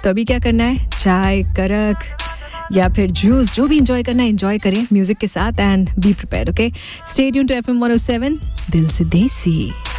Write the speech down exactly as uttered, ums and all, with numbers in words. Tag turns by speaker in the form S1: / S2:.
S1: तो अभी क्या करना है, चाय, करक या फिर जूस, जो भी इंजॉय करना है इंजॉय करें म्यूजिक के साथ and be prepared. Okay, stay tuned to FM one O seven, दिल से देसी.